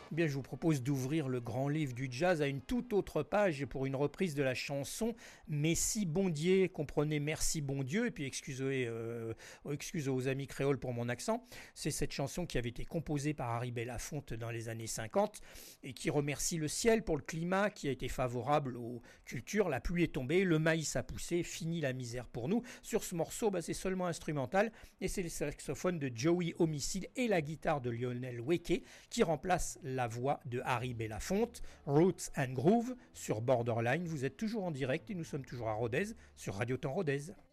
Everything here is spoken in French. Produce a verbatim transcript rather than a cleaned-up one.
Bien, je vous propose d'ouvrir le grand livre du jazz à une toute autre page pour une reprise de la chanson Messi bon Dieu, comprenez merci bon Dieu, et puis excusez, euh, excusez aux amis créoles pour mon accent. C'est cette chanson qui avait été composée par Harry Belafonte dans les années cinquante et qui remercie le ciel pour le climat qui a été favorable aux cultures. La pluie est tombée, le maïs a poussé, fini la misère pour nous. Sur ce morceau, bah, c'est seulement instrumental et c'est le saxophone de Joey Homicide et la guitare de Lionel Weke qui remplacent la voix de Harry Belafonte. Roots and Groove sur Borderline. Vous êtes toujours en direct et nous sommes toujours à Rodez sur Radio Temps Rodez.